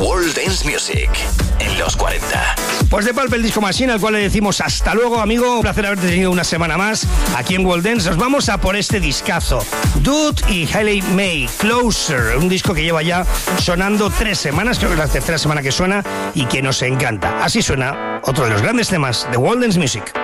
World Dance Music en los 40. Pues de Pulp, el Disco Machine, al cual le decimos hasta luego, amigo. Un placer haberte tenido una semana más aquí en World Dance. Nos vamos a por este discazo. Dude y Hayley May, Closer, un disco que lleva ya sonando 3 semanas, creo que es la tercera semana que suena y que nos encanta. Así suena otro de los grandes temas de World Dance Music.